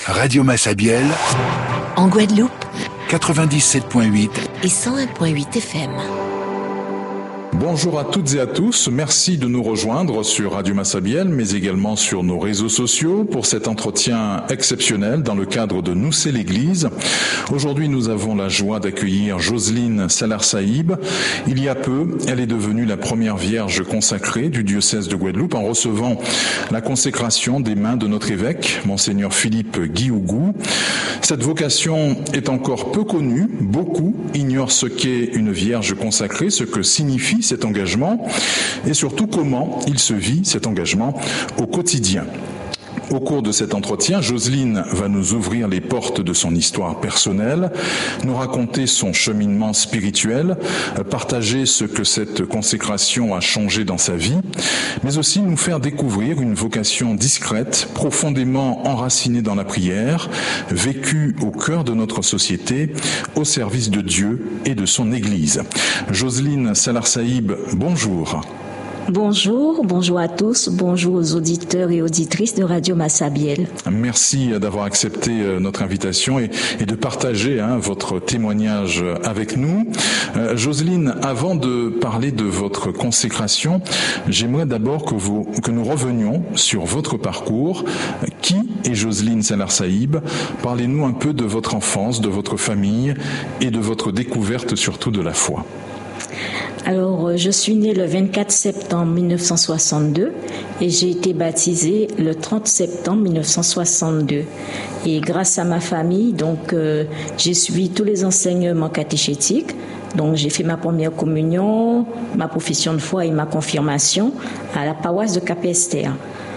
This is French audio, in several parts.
Radio Massabielle, en Guadeloupe, 97.8 et 101.8 FM. Bonjour à toutes et à tous, merci de nous rejoindre sur Radio Massabielle, mais également sur nos réseaux sociaux pour cet entretien exceptionnel dans le cadre de Nous c'est l'Église. Aujourd'hui, nous avons la joie d'accueillir Jocelyne Salar-Saïb. Il y a peu, elle est devenue la première vierge consacrée du diocèse de Guadeloupe en recevant la consécration des mains de notre évêque, Monseigneur Philippe Guiougou. Cette vocation est encore peu connue, beaucoup ignorent ce qu'est une vierge consacrée, ce que signifie cet engagement et surtout comment il se vit cet engagement au quotidien. Au cours de cet entretien, Jocelyne va nous ouvrir les portes de son histoire personnelle, nous raconter son cheminement spirituel, partager ce que cette consécration a changé dans sa vie, mais aussi nous faire découvrir une vocation discrète, profondément enracinée dans la prière, vécue au cœur de notre société, au service de Dieu et de son Église. Jocelyne Salar-Saïb, bonjour. Bonjour à tous, bonjour aux auditeurs et auditrices de Radio Massabielle. Merci d'avoir accepté notre invitation et de partager votre témoignage avec nous. Jocelyne, avant de parler de votre consécration, j'aimerais d'abord que nous revenions sur votre parcours. Qui est Jocelyne Salar-Saïb ? Parlez-nous un peu de votre enfance, de votre famille et de votre découverte surtout de la foi. Alors, je suis née le 24 septembre 1962 et j'ai été baptisée le 30 septembre 1962. Et grâce à ma famille, donc, j'ai suivi tous les enseignements catéchétiques. Donc, j'ai fait ma première communion, ma profession de foi et ma confirmation à la paroisse de Cap-Esther.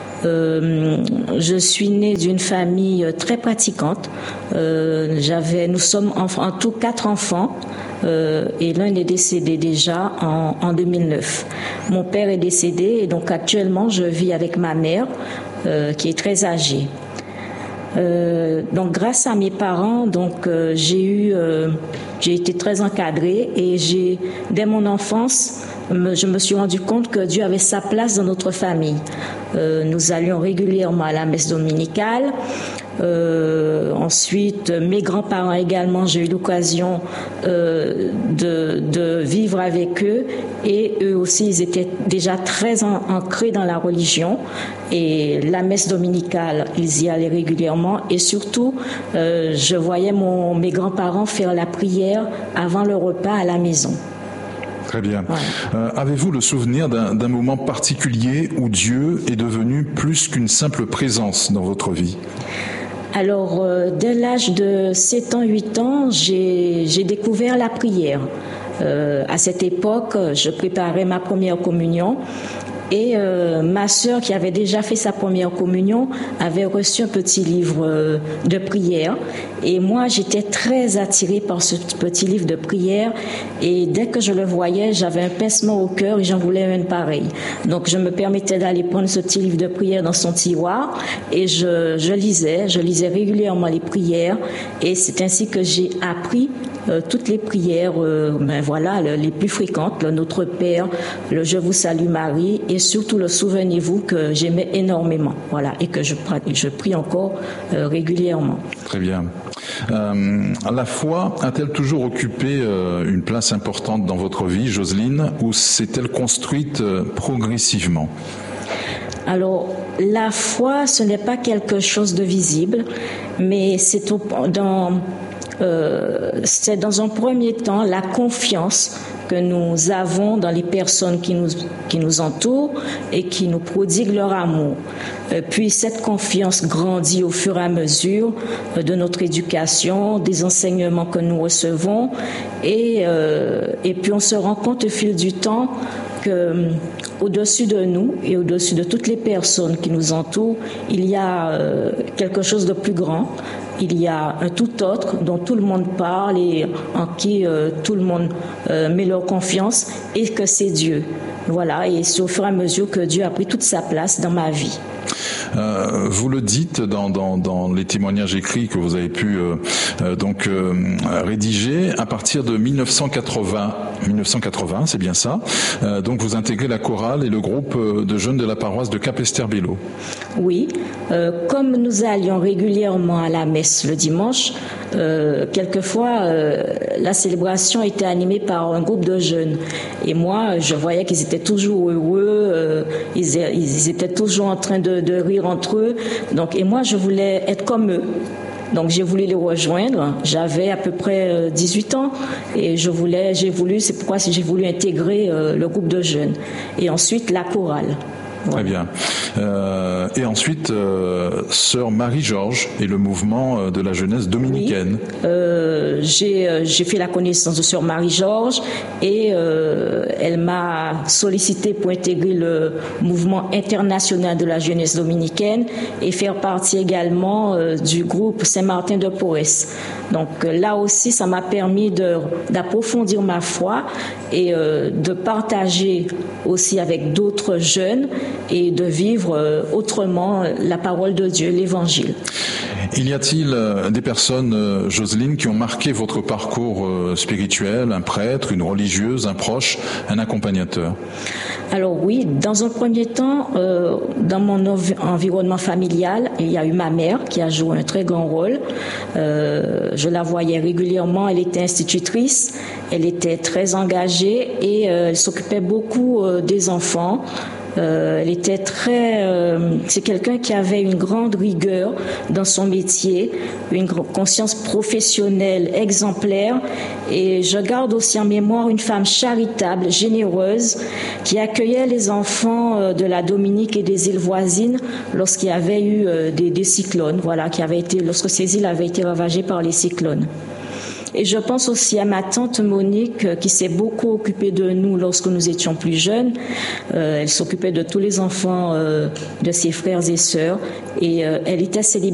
Je suis née d'une famille très pratiquante. Nous sommes en tout 4 enfants. Et l'un est décédé déjà en 2009. Mon père est décédé et donc actuellement je vis avec ma mère qui est très âgée. Donc grâce à mes parents, donc j'ai été très encadrée et dès mon enfance, je me suis rendu compte que Dieu avait sa place dans notre famille. Nous allions régulièrement à la messe dominicale. Ensuite, mes grands-parents également, j'ai eu l'occasion de vivre avec eux et eux aussi, ils étaient déjà très ancrés dans la religion et la messe dominicale, ils y allaient régulièrement et surtout, je voyais mes grands-parents faire la prière avant le repas à la maison. Très bien. Ouais. Avez-vous le souvenir d'un moment particulier où Dieu est devenu plus qu'une simple présence dans votre vie ? Alors, dès l'âge de 7 ans, 8 ans, j'ai découvert la prière. À cette époque, je préparais ma première communion et ma sœur, qui avait déjà fait sa première communion, avait reçu un petit livre de prière. Et moi, j'étais très attirée par ce petit livre de prière. Et dès que je le voyais, j'avais un pincement au cœur et j'en voulais un pareil. Donc, je me permettais d'aller prendre ce petit livre de prière dans son tiroir et je lisais régulièrement les prières. Et c'est ainsi que j'ai appris toutes les prières, les plus fréquentes, le Notre Père, le Je vous salue Marie et surtout le Souvenez-vous que j'aimais énormément, voilà, et que je prie encore régulièrement. Très bien. La foi a-t-elle toujours occupé une place importante dans votre vie, Jocelyne, ou s'est-elle construite progressivement ? Alors, la foi, ce n'est pas quelque chose de visible, mais c'est dans un premier temps la confiance que nous avons dans les personnes qui nous entourent et qui nous prodiguent leur amour. Puis cette confiance grandit au fur et à mesure de notre éducation, des enseignements que nous recevons et puis on se rend compte au fil du temps que au-dessus de nous et au-dessus de toutes les personnes qui nous entourent, il y a quelque chose de plus grand. Il y a un tout autre dont tout le monde parle et en qui tout le monde met leur confiance et que c'est Dieu. Voilà, et c'est au fur et à mesure que Dieu a pris toute sa place dans ma vie. Vous le dites dans les témoignages écrits que vous avez pu rédiger à partir de 1980, c'est bien ça. Donc vous intégrez la chorale et le groupe de jeunes de la paroisse de Capesterre-Belle-Eau. Oui, comme nous allions régulièrement à la messe le dimanche, quelquefois la célébration était animée par un groupe de jeunes. Et moi, je voyais qu'ils étaient toujours heureux, ils étaient toujours en train de rire entre eux. Et moi, je voulais être comme eux. Donc j'ai voulu les rejoindre. J'avais à peu près 18 ans et c'est pourquoi j'ai voulu intégrer le groupe de jeunes. Et ensuite la chorale. Très bien. Et ensuite, sœur Marie-Georges et le mouvement de la jeunesse dominicaine. Oui. J'ai fait la connaissance de sœur Marie-Georges et elle m'a sollicité pour intégrer le mouvement international de la jeunesse dominicaine et faire partie également du groupe Saint-Martin de Porres. Donc là aussi, ça m'a permis d'approfondir ma foi et de partager aussi avec d'autres jeunes et de vivre autrement la parole de Dieu, l'évangile. Y a-t-il des personnes, Jocelyne, qui ont marqué votre parcours spirituel, un prêtre, une religieuse, un proche, un accompagnateur? Alors oui, dans un premier temps, dans mon environnement familial, il y a eu ma mère qui a joué un très grand rôle. Je la voyais régulièrement, elle était institutrice, elle était très engagée et elle s'occupait beaucoup des enfants. Elle était c'est quelqu'un qui avait une grande rigueur dans son métier, une conscience professionnelle exemplaire, et je garde aussi en mémoire une femme charitable, généreuse, qui accueillait les enfants de la Dominique et des îles voisines lorsqu'il y avait eu des cyclones, lorsque ces îles avaient été ravagées par les cyclones. Et je pense aussi à ma tante Monique qui s'est beaucoup occupée de nous lorsque nous étions plus jeunes. Elle s'occupait de tous les enfants de ses frères et sœurs et elle était célibataire.